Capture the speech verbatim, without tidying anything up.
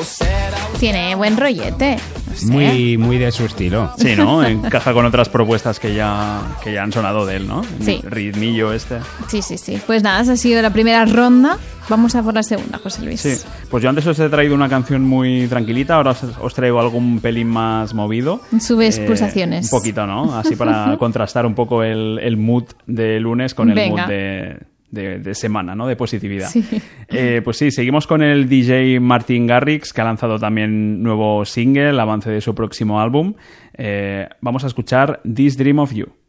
Tiene buen rollete. No sé. Muy, muy de su estilo. Sí, ¿no? Encaja con otras propuestas que ya, que ya han sonado de él, ¿no? Sí. El ritmillo este. Sí, sí, sí. Pues nada, esa ha sido la primera ronda. Vamos a por la segunda, José Luis. Sí, pues yo antes os he traído una canción muy tranquilita, ahora os, os traigo algún pelín más movido. Subes Eh, pulsaciones. Un poquito, ¿no? Así para contrastar un poco el, el mood de lunes con el Venga. mood de, de, de semana, ¿no? De positividad. Sí. Eh, pues sí, seguimos con el D J Martin Garrix, que ha lanzado también nuevo single, avance de su próximo álbum. Eh, vamos a escuchar This Dream of You.